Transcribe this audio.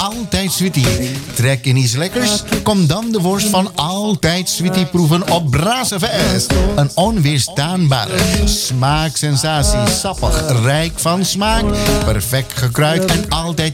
Altijd Sweetie. Trek in iets lekkers? Kom dan de worst van Altijd Sweetie proeven op Brazenfest. Een onweerstaanbare smaaksensatie. Sappig, rijk van smaak. Perfect gekruid en altijd